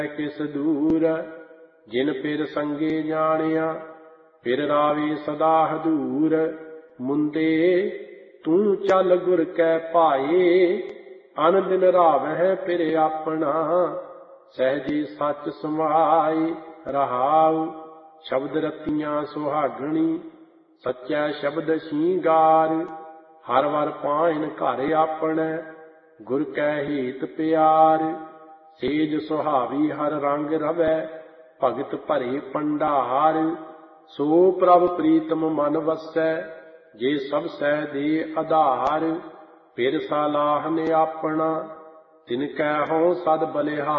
ਕਿਸ ਦੂਰ। ਜਿਨ ਪਿਰ ਸੰਗੇ ਜਾਣਿਆ ਪਿਰ ਰਾਵੇ ਸਦਾ ਹਦੂਰ। ਮੁੰਦੇ ਤੂੰ ਚੱਲ ਗੁਰ ਕੈ ਭਾਏ ਅਨ ਦਿਨ ਰਾਵਹਿ ਪਿਰ ਆਪਣਾ। ਸਹਿਜੇ ਸੱਚ ਸਮਾਏ ਰਹਾਉ ਸ਼ਬਦ ਰਤੀਆਂ ਸੁਹਾਗਣੀ। ਸੱਚੈ ਸ਼ਬਦ ਸ਼ਿੰਗਾਰ ਹਰ ਵਰ ਪਾਇਨ ਘਰ ਆਪਣੈ ਗੁਰ ਕੈ ਹੇਤ ਪਿਆਰ। ਸੇਜ ਸੁਹਾਵੀ ਹਰ ਰੰਗ ਰਵੈ ਭਗਤ ਭਰੇ ਭੰਡਾਰ। ਸੋ ਪ੍ਰਭ ਪ੍ਰੀਤਮ ਮਨ ਵਸੈ ਜੇ ਸਭ ਸਹਿ ਦੇ ਆਧਾਰ। ਫਿਰ ਸਾਲਾਹਨ ਆਪਣਾ ਤਿਨ ਕੈ ਹਉ ਸਦ ਬਲਿਹਾਰ।